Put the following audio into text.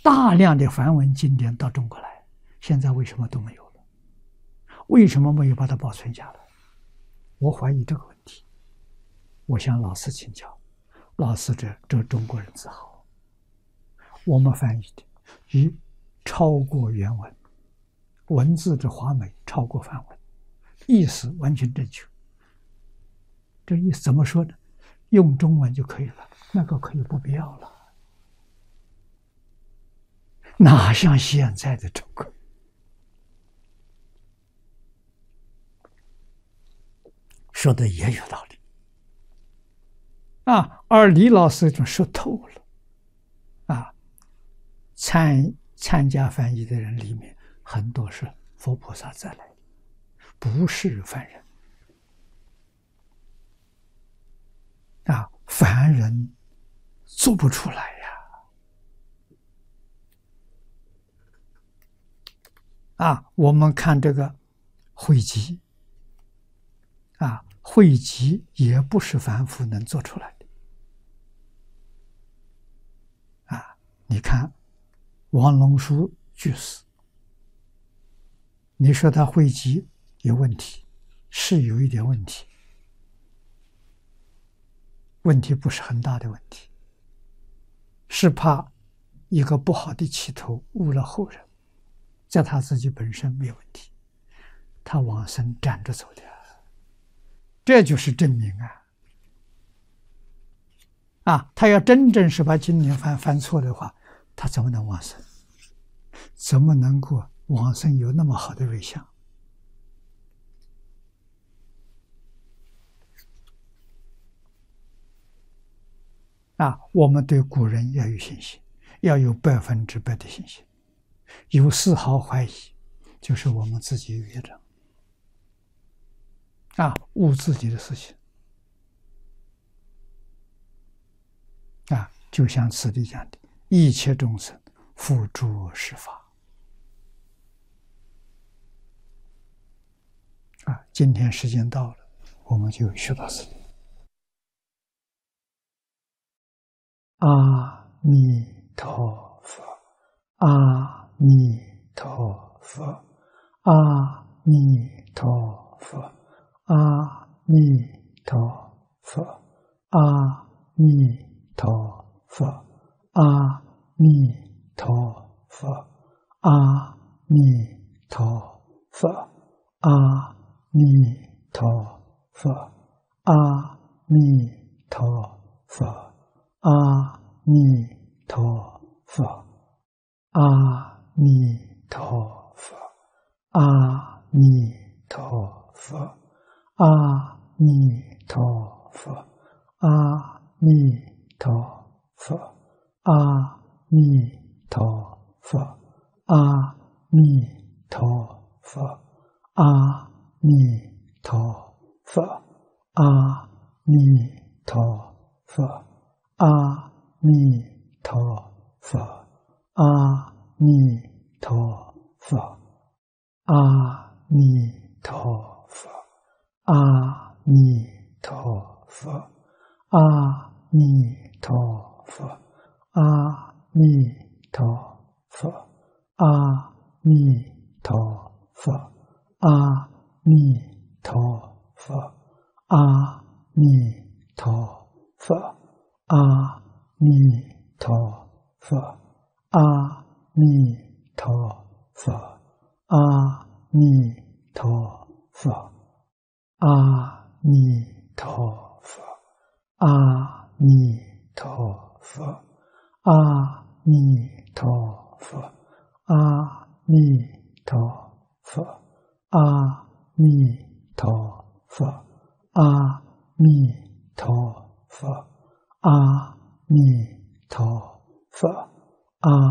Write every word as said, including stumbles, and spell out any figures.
大量的梵文经典到中国来，现在为什么都没有了？为什么没有把它保存下来？我怀疑这个问题。我向老师请教，老师这这中国人自豪，我们翻译的已超过原文，文字之华美超过梵文，意思完全正确。这意思怎么说呢？用中文就可以了，那个可以不必要了。哪像现在的中国？说的也有道理啊，而李老师就说透了啊。参参加翻译的人里面，很多是佛菩萨再来的，不是凡人啊，凡人做不出来呀。啊，我们看这个汇集啊，汇集也不是凡夫能做出来的啊。你看王龙书居士，你说他汇集有问题，是有一点问题，问题不是很大的问题，是怕一个不好的起头误了后人，在他自己本身没有问题，他往生站着走的，这就是证明啊！啊，他要真正是把经典翻翻错的话，他怎么能往生？怎么能够往生有那么好的瑞相？啊，我们对古人要有信心，要有百分之百的信心，有丝毫怀疑，就是我们自己有业障啊，误自己的事情啊，就像此地讲的，一切众生付诸实法啊。今天时间到了，我们就学到这里。阿弥陀佛，阿弥陀佛，阿弥陀佛，阿弥陀佛，阿弥陀佛，阿弥陀佛，阿弥陀佛，阿弥陀佛，阿弥陀佛。阿弥陀佛，阿弥陀佛，阿弥陀佛，阿弥陀佛，阿弥陀佛，阿弥陀佛，阿弥陀佛，阿弥陀佛，阿弥陀佛。阿弥陀佛，阿弥陀佛，阿弥陀佛，阿弥陀佛，阿弥陀佛，阿弥陀佛，阿弥陀佛，阿弥陀佛，阿弥陀佛。阿弥陀佛，阿弥陀佛，阿弥陀佛，阿弥陀佛，阿弥陀佛，阿弥陀佛，阿弥陀佛，阿弥陀佛，阿弥陀佛。阿弥陀佛，阿